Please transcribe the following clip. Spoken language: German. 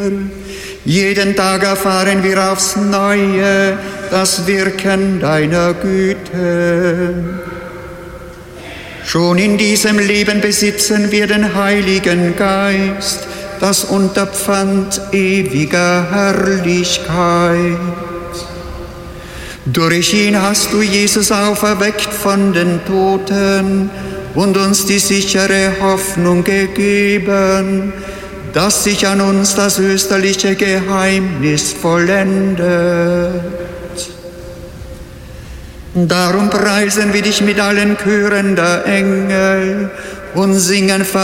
Jeden Tag erfahren wir aufs Neue das Wirken deiner Güte. Schon in diesem Leben besitzen wir den Heiligen Geist, das Unterpfand ewiger Herrlichkeit. Durch ihn hast du Jesus auferweckt von den Toten und uns die sichere Hoffnung gegeben, dass sich an uns das österliche Geheimnis vollendet. Darum preisen wir dich mit allen Chören der Engel und singen